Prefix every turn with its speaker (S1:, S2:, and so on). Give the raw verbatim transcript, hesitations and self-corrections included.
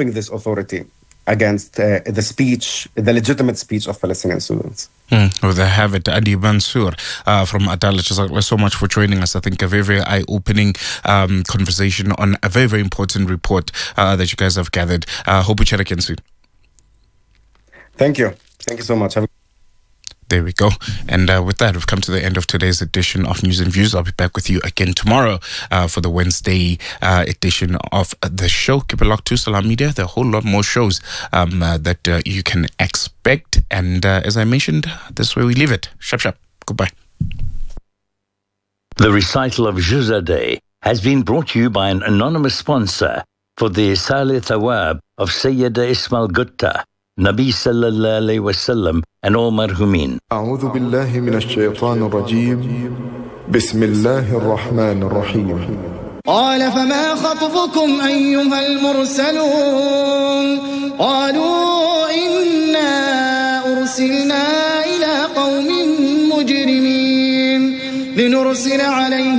S1: stopping this authority against uh, the speech, the legitimate speech of Palestinian students.
S2: Mm, well, they have it. Adi Mansour uh, from Adala, Jazakallah so much for joining us. I think a very, very eye-opening um, conversation on a very, very important report uh, that you guys have gathered. Uh, hope we chat again soon.
S1: Thank you. Thank you so much. Have a
S2: There we go. And uh, with that, we've come to the end of today's edition of News and Views. I'll be back with you again tomorrow uh, for the Wednesday uh, edition of the show. Keep it locked to Salam Media. There are a whole lot more shows um, uh, that uh, you can expect. And uh, as I mentioned, this is where we leave it. Shap, shap. Goodbye.
S3: The recital of Juzadeh has been brought to you by an anonymous sponsor for the Salih Thawab of Sayyida Ismail Gutta, Nabi sallallahu alayhi wa sallam, and all marhumin.
S4: أعوذ بالله من الشيطان الرجيم بسم الله الرحمن الرحيم
S5: قال فما خطبكم أيها المرسلون قالوا إنا أرسلنا إلى قوم مجرمين لنرسل عليهم